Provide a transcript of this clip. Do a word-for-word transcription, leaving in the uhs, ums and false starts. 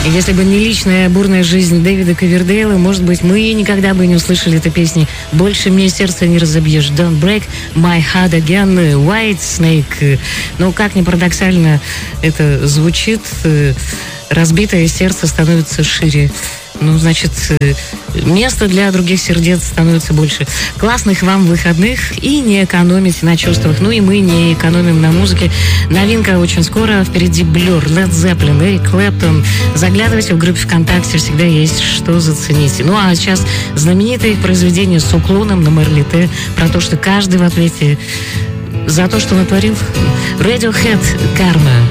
Если бы не личная бурная жизнь Дэвида Ковердейла, может быть, мы никогда бы не услышали этой песни. «Больше мне сердце не разобьешь». «Don't break my heart again», «White Snake». Ну, как ни парадоксально это звучит, разбитое сердце становится шире. Ну, значит, место для других сердец становится больше. Классных вам выходных и не экономите на чувствах. Ну и мы не экономим на музыке. Новинка очень скоро. Впереди Blur, Led Zeppelin, Эрик Клэптон. Заглядывайте в группу ВКонтакте, всегда есть что заценить. Ну а сейчас знаменитое произведение с уклоном на Мерлите про то, что каждый в ответе за то, что натворил. Radiohead, «Карма».